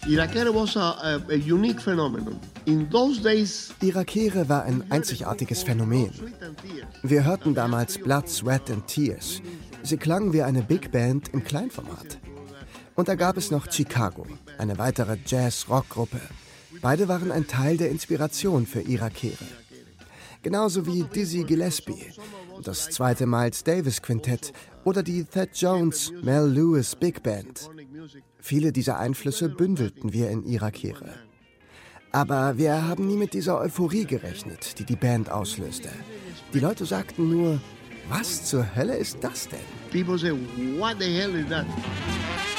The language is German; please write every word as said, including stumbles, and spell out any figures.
Irakere was a, a, a unique phenomenon. In those days, Irakere war ein einzigartiges Phänomen. Wir hörten damals Blood, Sweat and Tears. Sie klangen wie eine Big Band im Kleinformat. Und da gab es noch Chicago, eine weitere Jazz-Rock-Gruppe. Beide waren ein Teil der Inspiration für Irakere. Genauso wie Dizzy Gillespie, das zweite Miles Davis Quintett oder die Thad Jones, Mel Lewis Big Band. Viele dieser Einflüsse bündelten wir in Irakere. Aber wir haben nie mit dieser Euphorie gerechnet, die die Band auslöste. Die Leute sagten nur, was zur Hölle ist das denn? People say, what the hell is that?